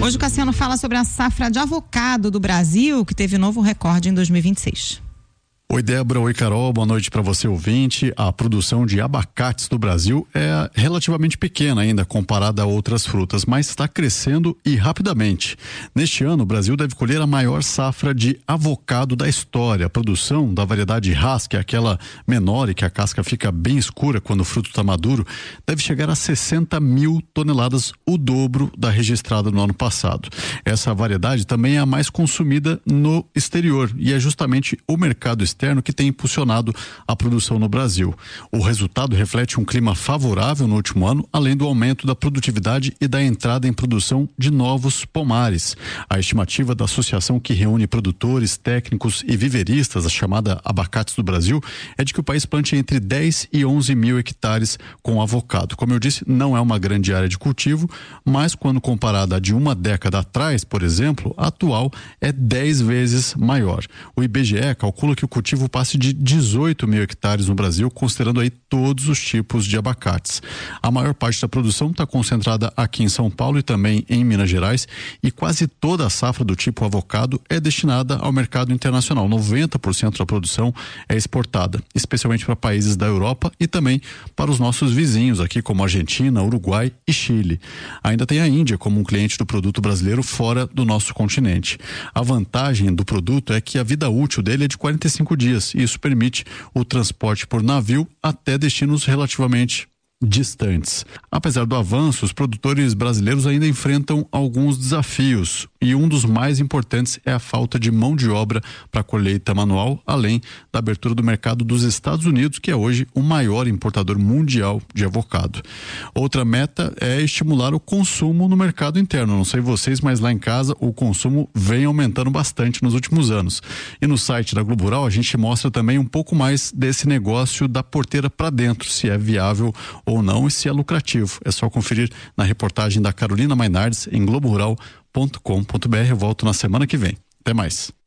Hoje o Cassiano fala sobre a safra de avocado do Brasil, que teve novo recorde em 2026. Oi, Débora. Oi, Carol. Boa noite para você, ouvinte. A produção de abacates do Brasil é relativamente pequena ainda comparada a outras frutas, mas está crescendo e rapidamente. Neste ano, o Brasil deve colher a maior safra de avocado da história. A produção da variedade Hass, que é aquela menor e que a casca fica bem escura quando o fruto está maduro, deve chegar a 60 mil toneladas, o dobro da registrada no ano passado. Essa variedade também é a mais consumida no exterior e é justamente o mercado externo que tem impulsionado a produção no Brasil. O resultado reflete um clima favorável no último ano, além do aumento da produtividade e da entrada em produção de novos pomares. A estimativa da associação que reúne produtores, técnicos e viveristas, a chamada Abacates do Brasil, é de que o país plante entre 10 e 11 mil hectares com avocado. Como eu disse, não é uma grande área de cultivo, mas quando comparada a de uma década atrás, por exemplo, a atual é 10 vezes maior. O IBGE calcula que o cultivo passe de 18 mil hectares no Brasil, considerando aí todos os tipos de abacates. A maior parte da produção está concentrada aqui em São Paulo e também em Minas Gerais, e quase toda a safra do tipo avocado é destinada ao mercado internacional. 90% da produção é exportada, especialmente para países da Europa e também para os nossos vizinhos aqui, como Argentina, Uruguai e Chile. Ainda tem a Índia como um cliente do produto brasileiro fora do nosso continente. A vantagem do produto é que a vida útil dele é de 45 dias, e isso permite o transporte por navio até destinos relativamente distantes. Apesar do avanço, os produtores brasileiros ainda enfrentam alguns desafios, e um dos mais importantes é a falta de mão de obra para a colheita manual, além da abertura do mercado dos Estados Unidos, que é hoje o maior importador mundial de avocado. Outra meta é estimular o consumo no mercado interno. Não sei vocês, mas lá em casa o consumo vem aumentando bastante nos últimos anos. E no site da Globo Rural a gente mostra também um pouco mais desse negócio da porteira para dentro, se é viável ou não e se é lucrativo. É só conferir na reportagem da Carolina Mainardes em globorural.com.br. Eu volto na semana que vem. Até mais.